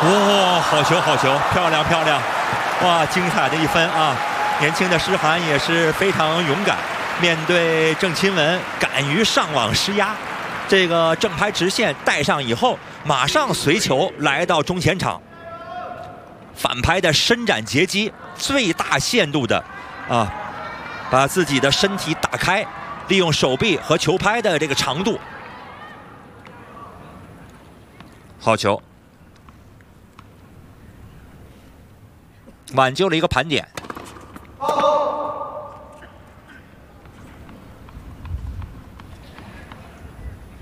哇，好球，好球，漂亮，漂亮！哇，精彩的一分啊！年轻的诗涵也是非常勇敢，面对郑钦文，敢于上网施压。这个正拍直线带上以后，马上随球来到中前场，反拍的伸展截击，最大限度的把自己的身体打开，利用手臂和球拍的这个长度。好球，挽救了一个盘点。